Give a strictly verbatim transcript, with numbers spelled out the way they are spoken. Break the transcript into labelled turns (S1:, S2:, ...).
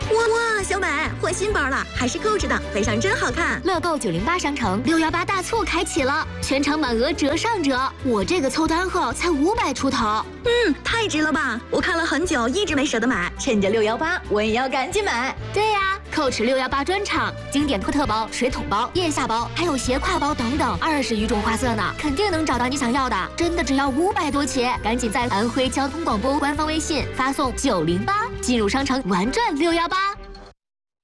S1: 哇哇，小美换新包了，还是购置的，背上真好看。
S2: 乐购九零八商城六幺八大促开启了，全场满额折上折，我这个凑单后才五百出头。
S1: 嗯，太值了吧！我看了很久，一直没舍得买，趁着六幺八，我也要赶紧买。
S2: 对呀、啊，蔻驰六幺八专场，经典托特包、水桶包、腋下包，还有斜挎包等等，二十余种花色呢，肯定能找到你想要的。真的只要五百多起，赶紧在安徽交通广播官方微信发送九零八，进入商城玩转六幺八。